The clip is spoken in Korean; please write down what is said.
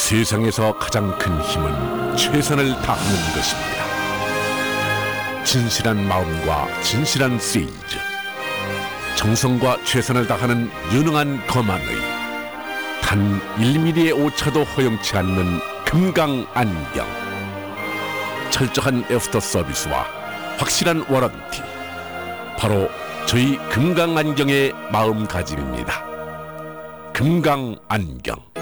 세상에서 가장 큰 힘은 최선을 다하는 것입니다. 진실한 마음과 진실한 세일즈, 정성과 최선을 다하는 유능한 검안의 단 1mm의 오차도 허용치 않는 금강안경, 철저한 애프터 서비스와 확실한 워런티, 바로 저희 금강안경의 마음가짐입니다. 금강안경.